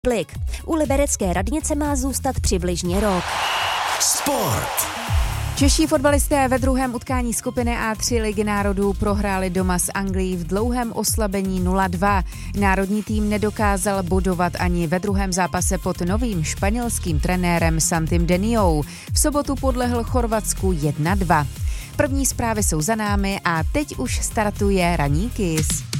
Klik. U liberecké radnice má zůstat přibližně rok. Sport. Čeští fotbalisté ve druhém utkání skupiny A3 Ligy národů prohráli doma s Anglií v dlouhém oslabení 0-2. Národní tým nedokázal bodovat ani ve druhém zápase pod novým španělským trenérem Santim Deniou. V sobotu podlehl Chorvatsku 1-2. První zprávy jsou za námi a teď už startuje ranní quiz.